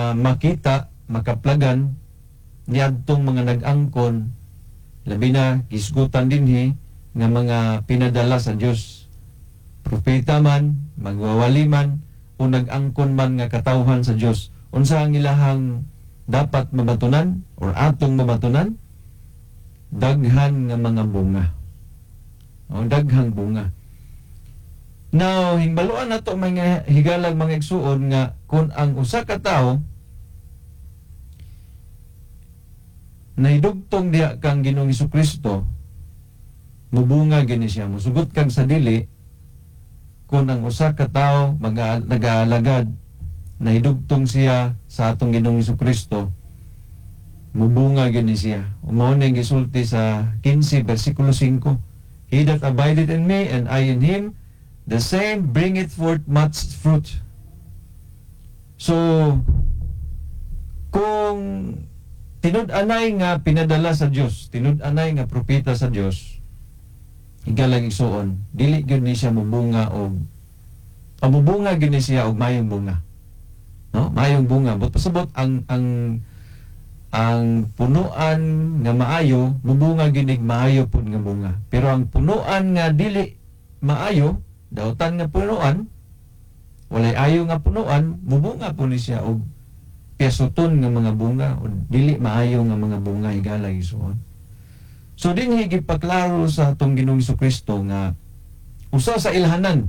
makita, makaplagan niadtong mga nag-angkon, labi na kisgutan dinhi nga mga pinadala sa Dios, propeta man, magwawali man, o nag-angkon man nga katawhan sa Dios. Unsa ang ilahang dapat mabatunan or atong mabatunan? Daghan nga mga bunga. O daghang bunga. Now, himbaluan nato mga higalag mga igsuon nga kung ang usa ka tawo naidugtong diha kang Ginoong Hesukristo, mubunga gini siya, musugot kang sa dili. Kung ang usa ka tawo nag-aalagad, naidugtong siya sa atong Ginoong Hesukristo, mubunga gini siya. Umao ning gisulti sa 15 versikulo 5. He that abideth in me and I in him, the same bringeth forth much fruit. So, kung tinud-anay nga pinadala sa Dios, tinud-anay nga propeta sa Dios, higalang igsuon, dili gyud ni siya mubunga og mubunga gyud ni siya og mayong bunga. No? Mayong bunga. But pasabot ang punuan nga maayo, mubunga gyud nig maayo pud nga bunga. Pero ang punuan nga dili maayo, dautan nga punuan, walay ayo nga punuan, mubunga po ni siya og piasuton nga mga bunga o dili maayo nga mga bunga higala igsuon. So dinhi gipaklaro sa atong Ginoong Hesukristo nga usa sa ilhanan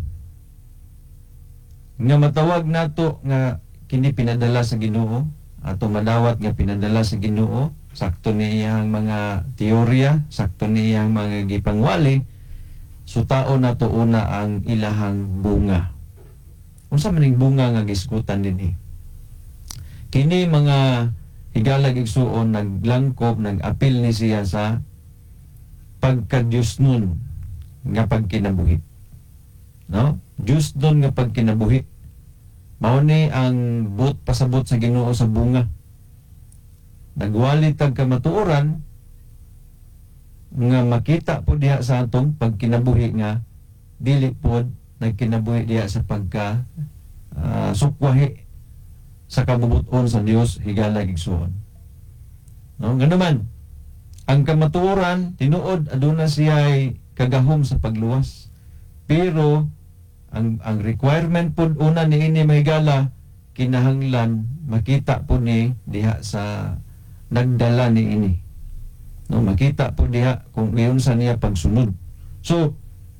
nga matawag nato nga kini pinadala sa Ginoo, ato madawat nga pinadala sa Ginoo, sakto niyang mga teorya, sakto niyang mga gipangwali, sutaon nato una ang ilahang bunga. Unsa man ning bunga nga gisgutan dinhi? Kini mga higalag igsuon naglangkob, nag-apil ni siya sa pagka-Diyos nun nga pagkinabuhi. No? Diyos nun nga pagkinabuhi. Mao ni ang but pasabot sa Ginoo sa bunga. Nagwali tag kamatuoran nga makita po diha sa atong pagkinabuhi nga dili pod nagkinabuhi diha sa pagka sukwahi sa kabubuton sa Dios higalag igsuon. No, nganuman ang kamatuoran tinuod aduna siya'y kagahom sa pagluwas. Pero ang requirement pud una niini mahigala kinahanglan makita po ni diha sa nagdala niini. No, makita po diha kung iyon sa niya pagsunod. So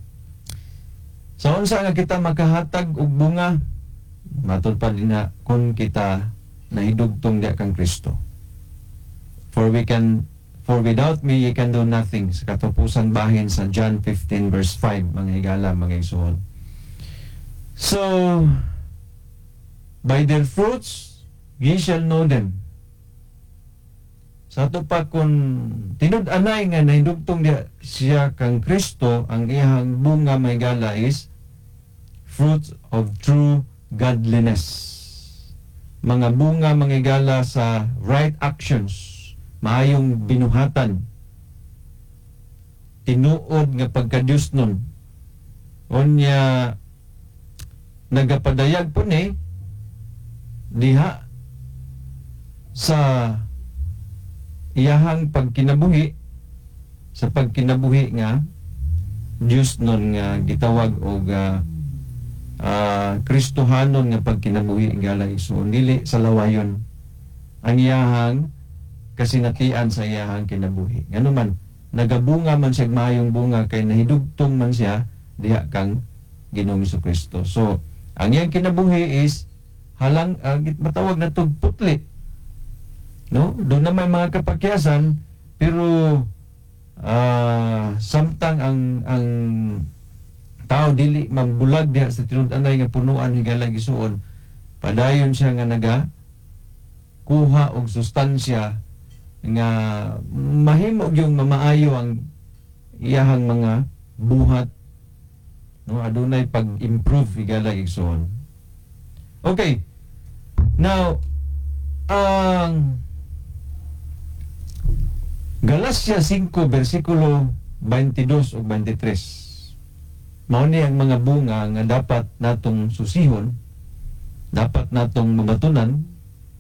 sa unsa nga kita makahatag og bunga, matod pa din na kung kita nahidugtong diha kang Kristo. For without me ye can do nothing. Sa katapusan bahin sa John 15 verse 5, mga higala, mga igsoon. So, by their fruits ye shall know them. Sa ato pa kung tinud-anay nga nahidugtong diha siya kang Kristo, ang iyang bunga, mga higala, is fruit of true godliness. Mga bunga manggigala sa right actions, maayong binuhatan, tinuod nga pagka-Diyos nun. Unya nagapadayag po ni diha sa iyahang pagkinabuhi, sa pagkinabuhi nga Diyos nun nga gitawag og Kristohanon nga pagkinabuhi gala igsoon, dili sa lawayon ang iyahang kasinatian sa iyahang kinabuhi. Ngano man nagabunga man siya maayong bunga kay nahidugtong man siya diha kang Ginoong Hesukristo. So ang iyang kinabuhi is halang matawag na tog putli. No? Doon na may mga kapakyasan pero samtang ang tao dili mambulag diha sa tinud-anay nga punuan higalang isuon, padayon siya nga naga kuha og sustansya nga mahimo yung mamaayo ang iyahang mga buhat, no, adunay pag-improve higalang isuon. Okay, now ang Galacia 5 versikulo 22 ug 23, mao ni ang mga bunga nga dapat natong susihon, dapat natong mabatunan